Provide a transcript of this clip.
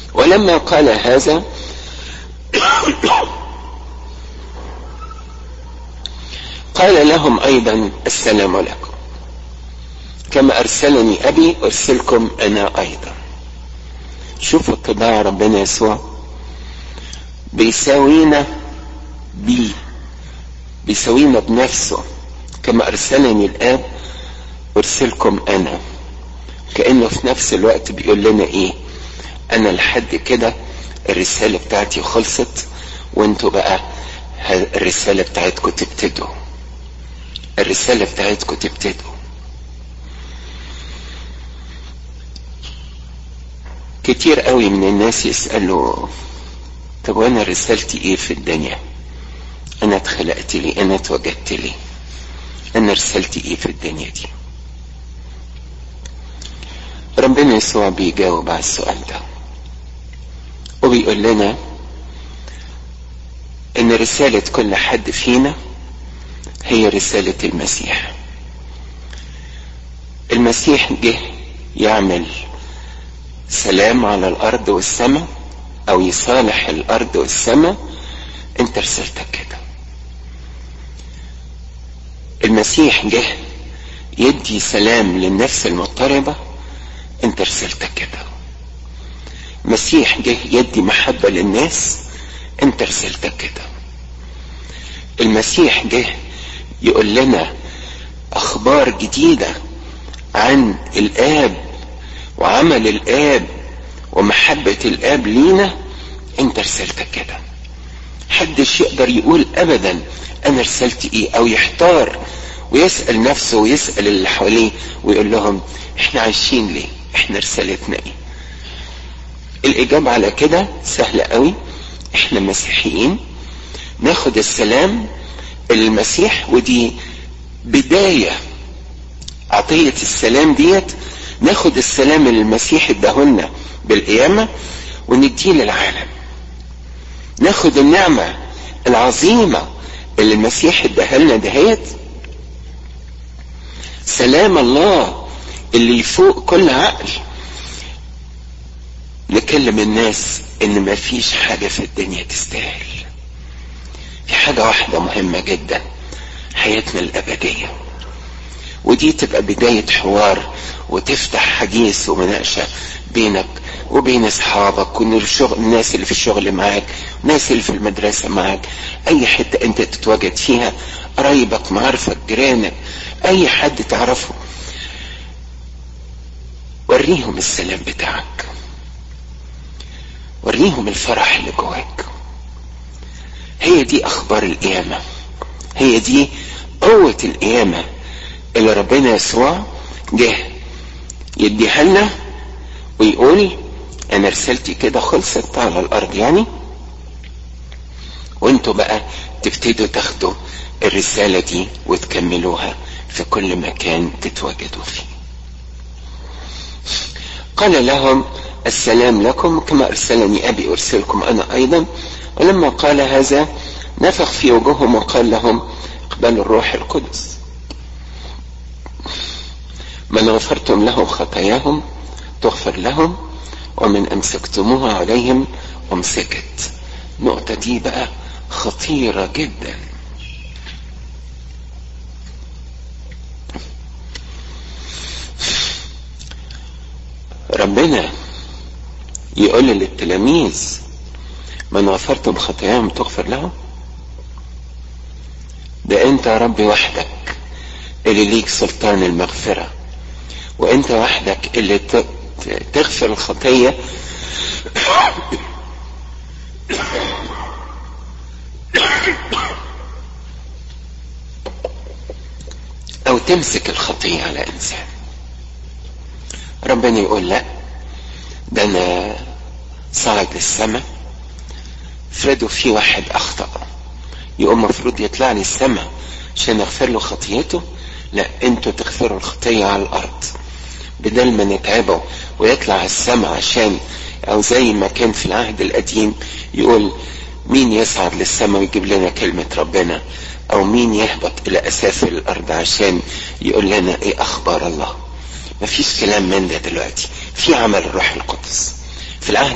ولما قال هذا قال لهم ايضا السلام لكم، كما ارسلني ابي ارسلكم انا ايضا. شوفوا اتباع ربنا يسوع بيساوينا بيساوينا بنفسه، كما ارسلني الاب ارسلكم انا. كأنه في نفس الوقت بيقول لنا ايه؟ انا لحد كده الرسالة بتاعتي خلصت، وانتوا بقى الرسالة بتاعتكم تبتدوا، الرسالة بتاعتكم تبتدوا. كتير قوي من الناس يسألوا طب وانا رسالتي ايه في الدنيا؟ انا اتخلقت لي؟ انا اتوجدت لي؟ انا رسالتي ايه في الدنيا دي؟ ربنا يسوع بيجاوب على السؤال ده وبيقول لنا ان رسالة كل حد فينا هي رسالة المسيح. المسيح جه يعمل سلام على الارض والسماء، او يصالح الارض والسماء. انت رسالتك كده. المسيح جه يدي سلام للنفس المضطربة، انت رسالتك كده. المسيح جه يدي محبة للناس، انت رسالتك كده. المسيح جه يقول لنا اخبار جديدة عن الاب وعمل الاب ومحبة الاب لينا، انت رسالتك كده. محدش يقدر يقول ابدا انا رسالتي ايه، او يحتار ويسأل نفسه ويسأل اللي حواليه ويقول لهم احنا عايشين ليه، احنا رسالتنا ايه. الاجابة على كده سهلة قوي. احنا مسيحيين ناخد السلام المسيح، ودي بداية عطية السلام ديت. ناخد السلام اللي المسيح اداهولنا بالقيامة ونديه للعالم. ناخد النعمة العظيمة اللي المسيح اداها لنا دهيت، سلام الله اللي يفوق كل عقل. نكلم الناس ان ما فيش حاجة في الدنيا تستاهل. في حاجة واحدة مهمة جدا، حياتنا الابدية. ودي تبقى بداية حوار وتفتح حديث ومناقشة بينك وبين اصحابك والناس اللي في الشغل معاك، الناس اللي في المدرسة معاك، اي حتة انت تتواجد فيها، قرايبك، معارفك، جيرانك، اي حد تعرفه. وريهم السلام بتاعك، وريهم الفرح اللي جواك. هي دي اخبار القيامة، هي دي قوة القيامة اللي ربنا يسوع جه يديها لنا ويقول انا رسالتي كده خلصت على الارض يعني، وانتوا بقى تبتدوا تاخدوا الرسالة دي وتكملوها في كل مكان تتواجدوا فيه. قال لهم السلام لكم، كما ارسلني ابي ارسلكم انا ايضا. ولما قال هذا نفخ في وجوههم وقال لهم اقبلوا الروح القدس. من غفرتم له خطاياهم تغفر لهم، ومن امسكتموها عليهم امسكت. النقطة دي بقى خطيرة جدا. ربنا يقول للتلاميذ من غفرتم خطاياهم تغفر لهم. ده انت يا ربي وحدك اللي ليك سلطان المغفرة، وانت وحدك اللي تغفر الخطية او تمسك الخطية على انسان. ربنا يقول لا، ده انا صعد للسماء. افرضوا في واحد اخطأ، يقوم مفروض يطلع لي السماء عشان اغفر له خطيته؟ لا، انتوا تغفروا الخطية على الارض بدل ما نتعبه ويطلع السماء عشان، او زي ما كان في العهد القديم يقول مين يصعد للسماء ويجيب لنا كلمة ربنا، او مين يهبط الى اسافل الارض عشان يقول لنا ايه اخبار الله. مفيش كلام من ده دلوقتي، في عمل الروح القدس. في العهد